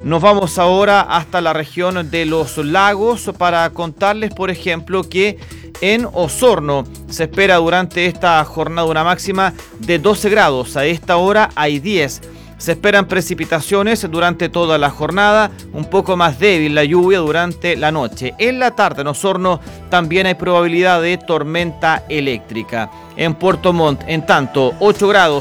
Nos vamos ahora hasta la región de los lagos para contarles, por ejemplo, que en Osorno se espera durante esta jornada una máxima de 12 grados. A esta hora hay 10. Se esperan precipitaciones durante toda la jornada, un poco más débil la lluvia durante la noche. En la tarde en Osorno también hay probabilidad de tormenta eléctrica. En Puerto Montt, en tanto, 8 grados.